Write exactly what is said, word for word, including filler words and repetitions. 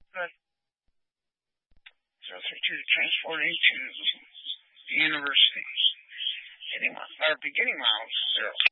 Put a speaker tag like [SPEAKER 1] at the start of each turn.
[SPEAKER 1] Good. zero three two transporting to the university. Heading, or beginning miles zero.